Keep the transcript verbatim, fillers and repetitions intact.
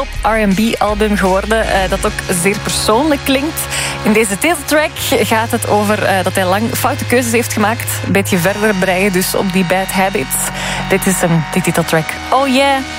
R en B-album geworden, uh, dat ook zeer persoonlijk klinkt. In deze titeltrack gaat het over uh, dat hij lang foute keuzes heeft gemaakt. Een beetje verder breien dus op die bad habits. Dit is hem, die titeltrack. Oh yeah!